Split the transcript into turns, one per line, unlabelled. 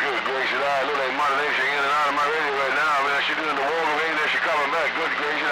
good gracious. I look like Mother Nature in and out of my radio right now. Man, she doing the walk of age that she coming back. Good gracious.